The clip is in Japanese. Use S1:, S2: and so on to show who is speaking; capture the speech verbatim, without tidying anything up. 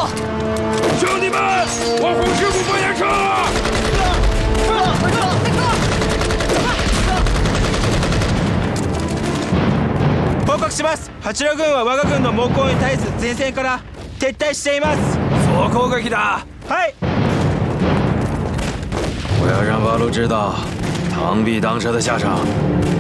S1: 兄弟们，往红石谷方向撤！快走，快走，
S2: 報告します。八路軍は我が軍の猛攻に絶えず前線から撤退しています。
S1: 総攻撃だ。
S2: はい。
S3: 我要让八路知道螳臂当车的下场。